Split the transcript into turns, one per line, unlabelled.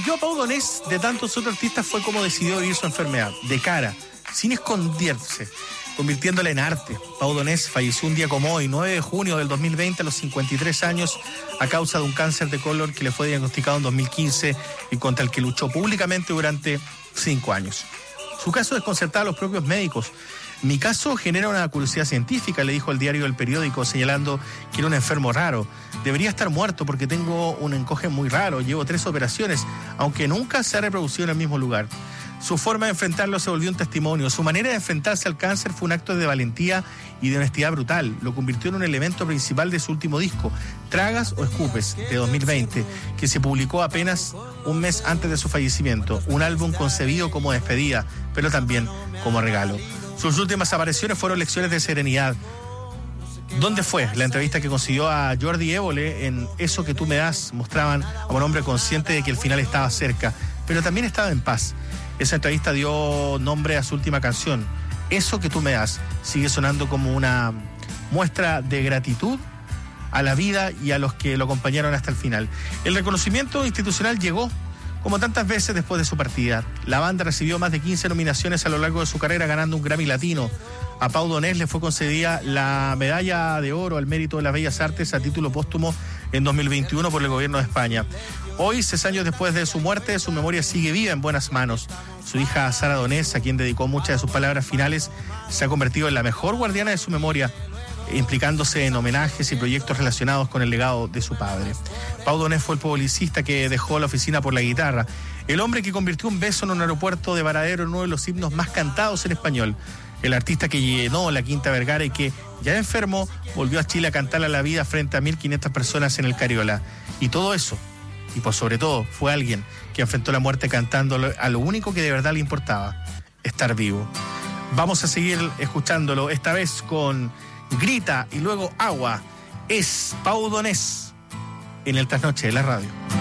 eligió a Pau Donés de tantos otros artistas fue como decidió vivir su enfermedad, de cara, sin esconderse, convirtiéndola en arte. Pau Donés falleció un día como hoy, 9 de junio del 2020, a los 53 años, a causa de un cáncer de colon que le fue diagnosticado en 2015 y contra el que luchó públicamente durante 5 años. Su caso desconcertaba a los propios médicos. Mi caso genera una curiosidad científica, le dijo el diario El Periódico, señalando que era un enfermo raro. Debería estar muerto porque tengo un encoge muy raro, llevo 3 operaciones, aunque nunca se ha reproducido en el mismo lugar. Su forma de enfrentarlo se volvió un testimonio. Su manera de enfrentarse al cáncer fue un acto de valentía y de honestidad brutal. Lo convirtió en un elemento principal de su último disco, Tragas o Escupes, de 2020, que se publicó apenas un mes antes de su fallecimiento. Un álbum concebido como despedida, pero también como regalo. Sus últimas apariciones fueron lecciones de serenidad. ¿Dónde fue? La entrevista que consiguió a Jordi Évole en Eso que tú me das mostraban a un hombre consciente de que el final estaba cerca, pero también estaba en paz. Esa entrevista dio nombre a su última canción, Eso que tú me das. Sigue sonando como una muestra de gratitud a la vida y a los que lo acompañaron hasta el final. El reconocimiento institucional llegó como tantas veces después de su partida. La banda recibió más de 15 nominaciones a lo largo de su carrera, ganando un Grammy Latino. A Pau Donés le fue concedida la Medalla de Oro al Mérito de las Bellas Artes a título póstumo en 2021 por el gobierno de España. Hoy, 6 años después de su muerte, su memoria sigue viva en buenas manos. Su hija Sara Donés, a quien dedicó muchas de sus palabras finales, se ha convertido en la mejor guardiana de su memoria, implicándose en homenajes y proyectos relacionados con el legado de su padre. Pau Donés fue el publicista que dejó la oficina por la guitarra, el hombre que convirtió un beso en un aeropuerto de Varadero en uno de los himnos más cantados en español, el artista que llenó la Quinta Vergara y que, ya enfermo, volvió a Chile a cantarle a la vida frente a 1.500 personas en el Cariola. Y todo eso, y por sobre todo, fue alguien que enfrentó la muerte cantando a lo único que de verdad le importaba, estar vivo. Vamos a seguir escuchándolo, esta vez con Grita y luego Agua. Es Pau Donés en el Trasnoche de la radio.